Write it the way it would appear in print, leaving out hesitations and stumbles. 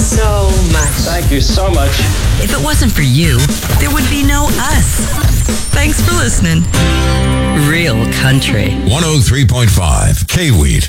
so much. Thank you so much. If it wasn't for you, there would be no us. Thanks for listening. Real country. 103.5 K-Wheat.